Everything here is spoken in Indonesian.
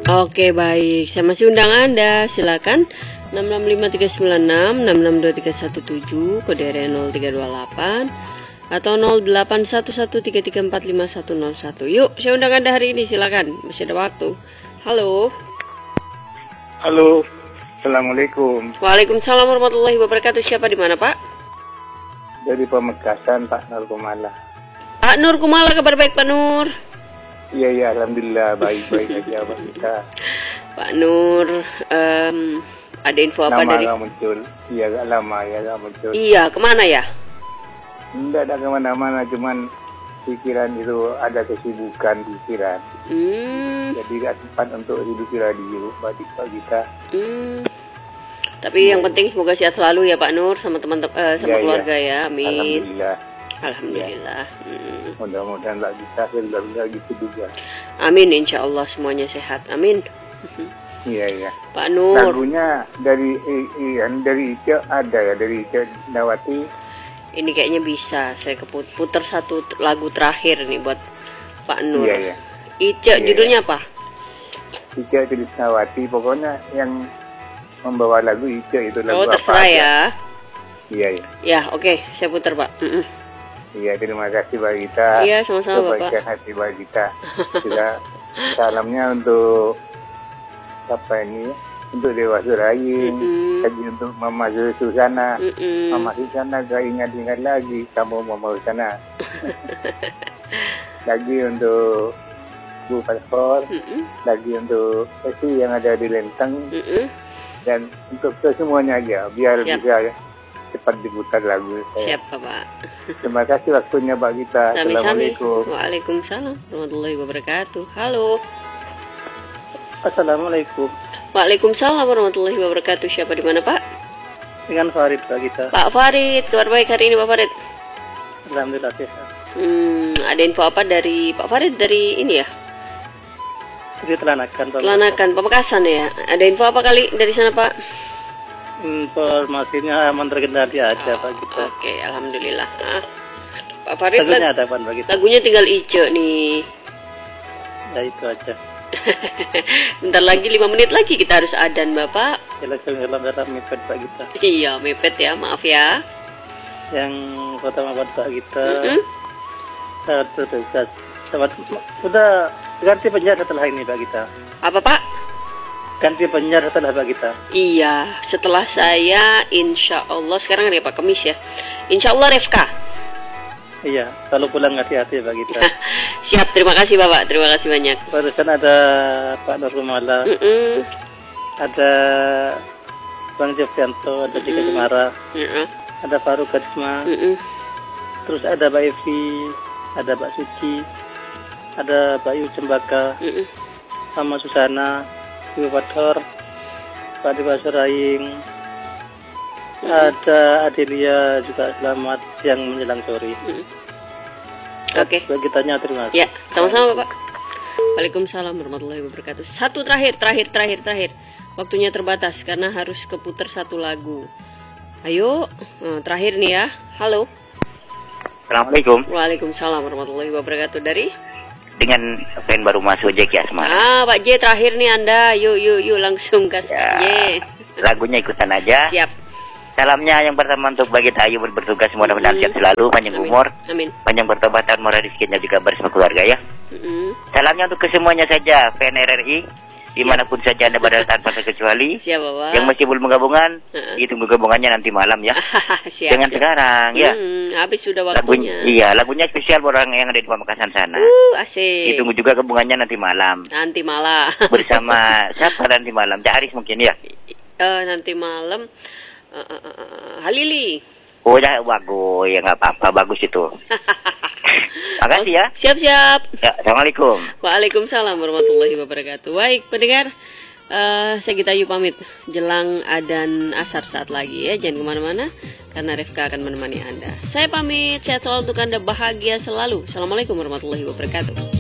Oke, baik. Saya masih undang Anda. Silakan 665396 662317 kode area 0328 atau 081133455101. Yuk, saya undang Anda hari ini. Silakan. Masih ada waktu. Halo. Halo. Assalamualaikum. Waalaikumsalam warahmatullahi wabarakatuh. Siapa di mana, Pak? Dari Pamekasan, Pak Nur Kumala. Pak Nur Kumala, kabar baik Pak Nur? Iya, alhamdulillah baik-baik aja Pak kita. Pak Nur, ada info apa Nama dari? Nama muncul. Iya, agak lama ya gak muncul. Iya, kemana ya? Tidak ada kemana-mana, cuman pikiran itu ada kesibukan pikiran. Jadi gak sempat untuk hidup radio bagi kita. Tapi yang penting semoga sehat selalu ya Pak Nur sama teman-teman sama keluarga ya. Amin. Alhamdulillah. Alhamdulillah. Mudah-mudahan lah kita selalu gitu juga. Amin, insya Allah semuanya sehat. Amin. Iya. Pak Nur. Lagunya dari Ica ada ya, dari Ica Dawati. Ini kayaknya bisa. Saya putar satu lagu terakhir nih buat Pak Nur. Iya. Ica, judulnya apa? Ica Trisnawati, pokoknya yang membawa lagu Ica itu lagu apa? Oh, terserah ya. Iya. Ya, oke, saya putar Pak. Iya, terima kasih Mbak Gita. Iya, sama-sama Bapak. Kebaikan hati Mbak Gita. Juga salamnya untuk apa ini? Untuk Dewa Suraying, lagi untuk Mama Susana. Mama Susana gak ingat-ingat lagi kamu Mama Susana. Lagi untuk Bu Pastor, lagi untuk Esi yang ada di Lenteng, dan untuk semuanya aja biar bisa cepat diputar lagu saya. Siap Bapak. Terima kasih waktunya Mbak Gita. Assalamualaikum. Waalaikumsalam warahmatullahi wabarakatuh. Halo. Assalamualaikum. Waalaikumsalam warahmatullahi wabarakatuh. Siapa di mana Pak? Dengan Farid Mbak Gita. Pak Farid, kabar baik hari ini Pak Farid? Alhamdulillah sehat. Ada info apa dari Pak Farid dari ini ya? Di Telanakan. Telanakan, Pamekasan ya. Ada info apa kali dari sana Pak? Informasinya aman terkendali aja Pak Gita. Oke, alhamdulillah. Pak Farid, lagunya ada Pak Gita. Lagunya tinggal Ice nih. Ya itu aja. Bentar lagi 5 menit lagi kita harus adzan Bapak. Dalam mepet Pak Gita. Iya, mepet ya, maaf ya. Yang pertama buat Pak Gita. Tertugas. Sudah ganti penyiar setelah ini Pak Gita. Apa Pak? Ganti penyiar setelah Pak Gita. Iya, setelah saya insya Allah sekarang ada Pak Kemis ya. Insya Allah Refka. Iya, kalau pulang hati-hati Pak Gita. Siap, terima kasih Bapak, terima kasih banyak. Barusan ada Pak Nur Kumala, ada Bang Jofyanto, ada Jika Cemara, ada Faruk Karisma, terus ada Mbak Evi, ada Mbak Suci, ada Mbak Yu Cembaka, sama Susana, Ibu Pator, Pak Dewa Suraying, ada Adelia juga selamat yang menjelang sore. Oke. Kitanya terima kasih. Ya, sama-sama Bapak. Waalaikumsalam warahmatullahi wabarakatuh. Satu terakhir. Waktunya terbatas karena harus keputar satu lagu. Ayo, terakhir nih ya. Halo. Assalamualaikum. Waalaikumsalam warahmatullahi wabarakatuh. Dari? Dengan fan baru masuk Jack ya Semarang. Pak J terakhir nih Anda. Yuk langsung gas Pak J. Lagunya ikutan aja. Siap. Salamnya yang pertama untuk bagi Ayu bertugas mudah-mudahan sehat selalu, panjang umur, panjang bertobatan, murah rezekinya juga bersama keluarga ya. Salamnya untuk kesemuanya saja fan RRI dimanapun saja Anda berada tanpa terkecuali. Siap Bapak. Yang masih belum gabungan, ditunggu gabungannya nanti malam ya. Jangan sekarang ya. Habis sudah waktunya. Lagunya spesial buat orang yang ada di Pamekasan sana. Asik. Ditunggu juga gabungannya nanti malam. Nanti malam. Bersama siapa nanti malam? Aris mungkin ya. Nanti malam. Halili. Oh ya bagus, ya nggak apa-apa, bagus itu. Makasih ya. Siap. Ya, Assalamualaikum. Waalaikumsalam warahmatullahi wabarakatuh. Baik pendengar, saya Gita Ayu pamit jelang adzan asar saat lagi ya. Jangan kemana-mana karena Refka akan menemani Anda. Saya pamit, sehat selalu untuk Anda, bahagia selalu. Assalamualaikum warahmatullahi wabarakatuh.